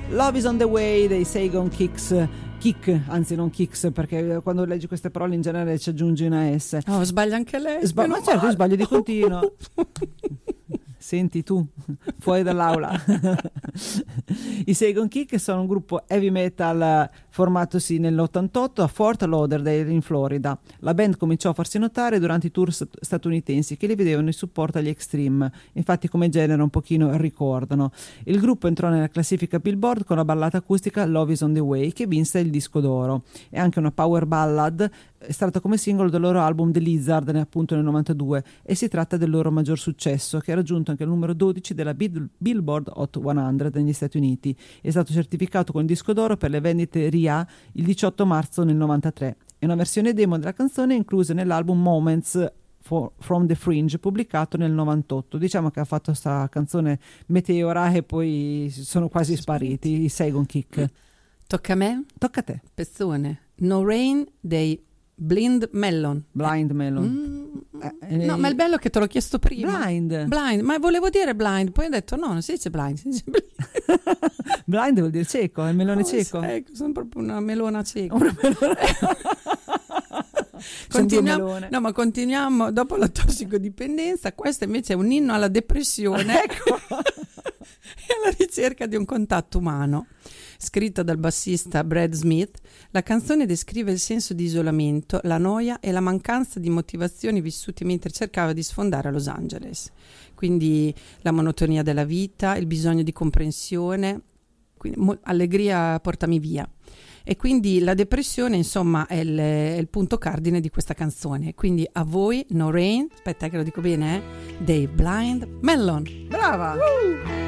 Love is on the way dei Saigon Kick, anzi non Kicks, perché quando leggi queste parole in genere ci aggiungi una S. Oh, sbaglia anche lei. Ma certo, io sbaglio di continuo. Senti tu, fuori dall'aula. I Saigon Kick sono un gruppo heavy metal formatosi nell'88 a Fort Lauderdale in Florida. La band cominciò a farsi notare durante i tour statunitensi che li vedevano in supporto agli Extreme, infatti come genere un pochino ricordano. Il gruppo entrò nella classifica Billboard con la ballata acustica Love is on the way, che vinse il disco d'oro. È anche una power ballad estratto come singolo del loro album The Lizard, appunto nel 92, e si tratta del loro maggior successo, che ha raggiunto anche il numero 12 della Billboard Hot 100 negli Stati Uniti. È stato certificato con il disco d'oro per le vendite RIA il 18 marzo nel 93. È una versione demo della canzone inclusa nell'album Moments from the Fringe, pubblicato nel 98. Diciamo che ha fatto sta canzone meteora e poi sono quasi spariti i Saigon Kick. Tocca a me? Tocca a te. Pezzone. No Rain dei Blind Melon. No, ma il bello è che te l'ho chiesto prima. Blind, ma volevo dire blind, poi ho detto no, non si dice blind, si dice blind. Blind vuol dire cieco, è il melone cieco. Ecco, sono proprio una melona cieca. Continuiamo dopo la tossicodipendenza. Questo invece è un inno alla depressione. Ecco. E alla ricerca di un contatto umano. Scritta dal bassista Brad Smith, la canzone descrive il senso di isolamento, la noia e la mancanza di motivazioni vissuti mentre cercava di sfondare a Los Angeles. Quindi la monotonia della vita, il bisogno di comprensione, quindi allegria portami via. E quindi la depressione, insomma, è il punto cardine di questa canzone. Quindi a voi No Rain, aspetta che lo dico bene, dei Blind Melon. Brava!